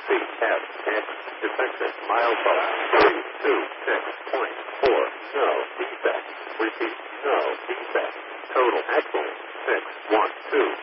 CFX. Defective milestone 326.4. No defect. Repeat. No defect. Total excellent. 612.